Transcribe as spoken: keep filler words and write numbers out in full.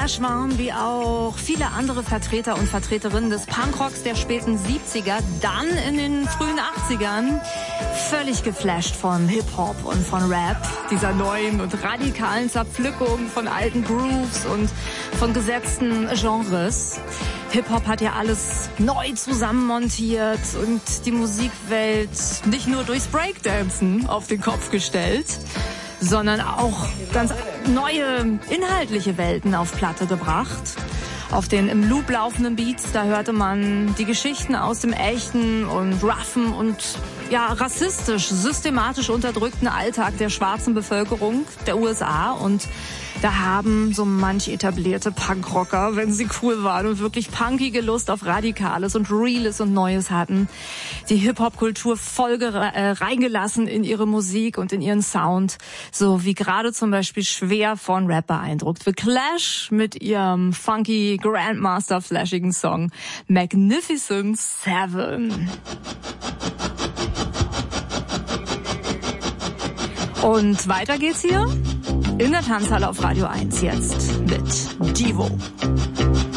Clash waren wie auch viele andere Vertreter und Vertreterinnen des Punkrocks der späten siebziger, dann in den frühen achtzigern völlig geflasht von Hip-Hop und von Rap, dieser neuen und radikalen Zerpflückung von alten Grooves und von gesetzten Genres. Hip-Hop hat ja alles neu zusammenmontiert und die Musikwelt nicht nur durchs Breakdancen auf den Kopf gestellt, sondern auch ganz neue inhaltliche Welten auf Platte gebracht. Auf den im Loop laufenden Beats, da hörte man die Geschichten aus dem echten und roughen und ja rassistisch, systematisch unterdrückten Alltag der schwarzen Bevölkerung der U S A. Und da haben so manch etablierte Punkrocker, wenn sie cool waren und wirklich punkige Lust auf Radikales und Reales und Neues hatten, die Hip-Hop-Kultur voll äh, reingelassen in ihre Musik und in ihren Sound, so wie gerade zum Beispiel schwer von Rap beeindruckt. The Clash mit ihrem funky Grandmaster-flashigen Song Magnificent Seven. Und weiter geht's hier in der Tanzhalle auf Radio eins jetzt mit Devo.